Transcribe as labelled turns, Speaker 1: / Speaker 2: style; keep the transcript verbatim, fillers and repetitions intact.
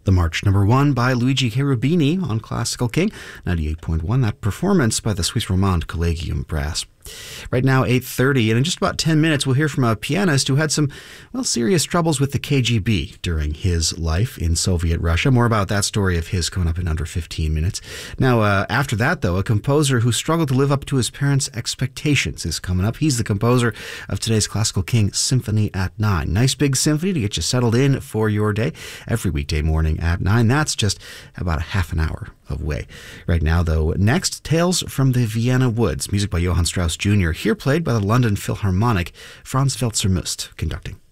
Speaker 1: The March Number One by Luigi Cherubini on Classical King, ninety-eight point one. That performance by the Swiss Romande Collegium Brass. Right now, eight thirty, and in just about ten minutes, we'll hear from a pianist who had some, well, serious troubles with the K G B during his life in Soviet Russia. More about that story of his coming up in under fifteen minutes. Now, uh, after that, though, a composer who struggled to live up to his parents' expectations is coming up. He's the composer of today's Classical King Symphony at nine. Nice big symphony to get you settled in for your day every weekday morning at nine. That's just about a half an hour away. Right now, though, next, Tales from the Vienna Woods, music by Johann Strauss Junior, here played by the London Philharmonic, Franz Welser-Möst conducting.